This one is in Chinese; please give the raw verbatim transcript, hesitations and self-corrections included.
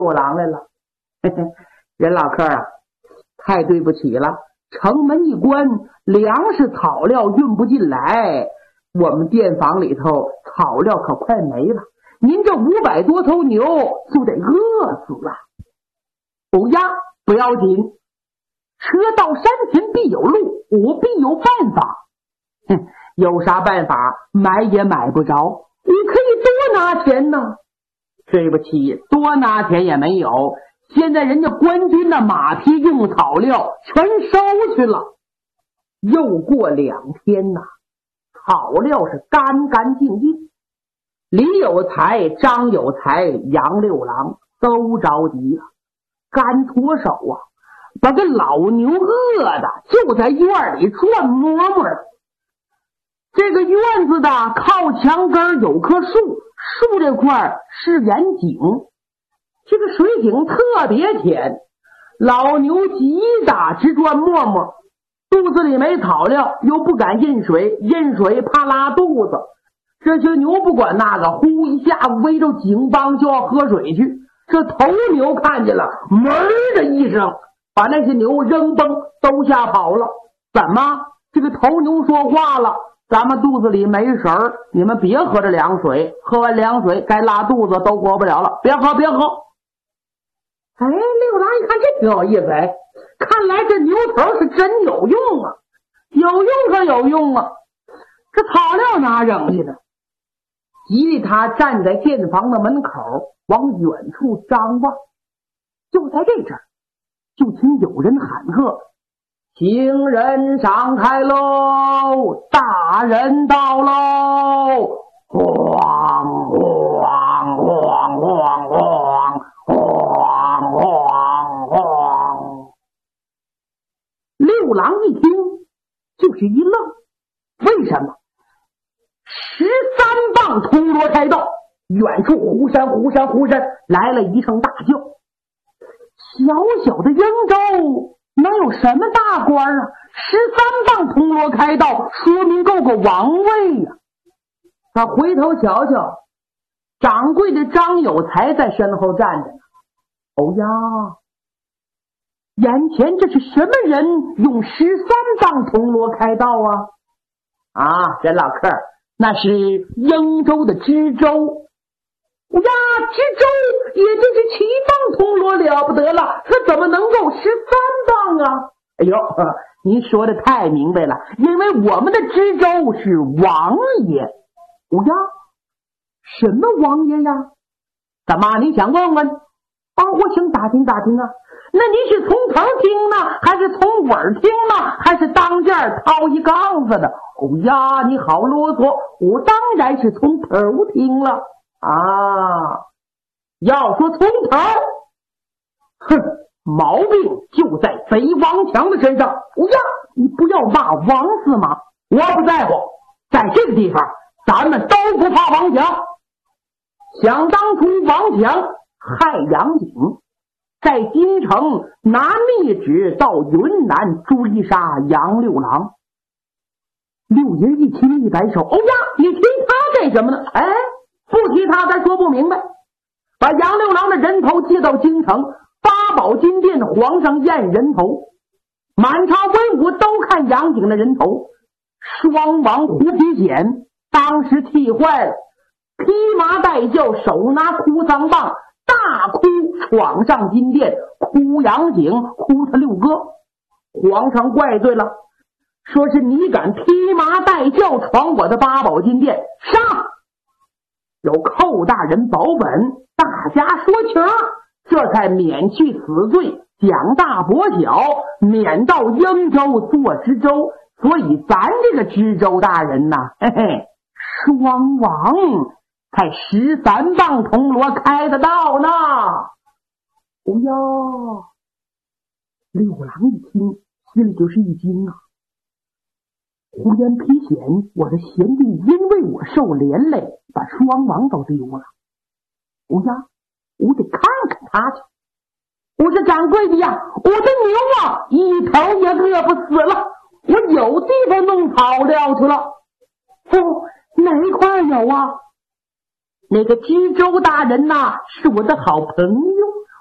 我郎来了。嘿嘿，任老客啊，太对不起了，城门一关，粮食草料运不进来，我们店房里头草料可快没了，您这五百多头牛就得饿死了。哦呀，不要紧，车到山前必有路，我必有办法。哼，有啥办法买也买不着，你可以多拿钱呢。对不起，多拿钱也没有，现在人家官军的马匹用草料全收去了。又过两天呐，草料是干干净净。李有才、张有才、杨六郎都着急了，干脱手啊，把个老牛饿的就在院里转摸摸了。这个院子的靠墙根有棵树，树这块是眼井，这个水井特别浅，老牛急的直转摸摸，肚子里没草料，又不敢饮水，饮水怕拉肚子。这些牛不管那个，呼一下围着井帮就要喝水去。这头牛看见了，门的一声把那些牛扔崩都吓跑了。怎么？这个头牛说话了，咱们肚子里没食儿，你们别喝这凉水，喝完凉水该拉肚子都过不了了，别喝别喝。哎，六郎一看这挺有意思，哎，看来这牛头是真有用啊，有用可有用啊，这草料哪扔去的？吉利他站在店房的门口往远处张望，就在这阵儿，就听有人喊喝：行人闪开喽，大人到喽！晃晃晃晃晃晃晃晃。六郎一听就是一愣，为什么？十三棒铜锣开道，远处呼山呼山呼山来了一声大叫。小小的英州能有什么大官啊？十三棒铜锣开道，说明够个王位呀、啊！他回头瞧瞧，掌柜的张有才在身后站着呢。哦呀，眼前这是什么人用十三棒铜锣开道啊？啊，任老客，那是英州的知州。呀，知州也就是七棒铜锣了不得了，他怎么能够十三棒啊？哎呦，您说的太明白了，因为我们的知州是王爷。哦呀，什么王爷呀？怎么你想问问？啊，我想打听打听啊。那你是从头听呢，还是从尾儿听呢，还是当件掏一杠子的？哦呀，你好啰嗦，我当然是从头听了啊。要说从头，哼，毛病就在贼王强的身上。哦呀，你不要骂王司马，我不在乎，在这个地方咱们都不怕王强。想当初王强害杨景，在京城拿密旨到云南追杀杨六郎。六爷一听一摆手，哦呀，你提他干什么呢？哎，不提他咱说不明白。把杨六郎的人头接到京城八宝金殿，皇上验人头，满朝文武都看杨景的人头。双王胡皮显当时气坏了，披麻戴孝，手拿哭丧棒，大哭闯上金殿，哭杨景，哭他六哥。皇上怪罪了，说是你敢披麻戴孝闯我的八宝金殿，上！有寇大人保本，大家说情，这才免去死罪，奖大伯小，免到英州做知州。所以咱这个知州大人呐，嘿嘿，双王才十三棒铜锣开得到呢。哦哟，六郎一听心里就是一惊啊！胡言披显，我的贤弟因为我受连累，把双王都丢了。哦呀，我得看看他去。我说掌柜的呀，我的牛啊，一头也饿不死了，我有地方弄草料去了。哦，哪一块有啊？那个知州大人呐、啊，是我的好朋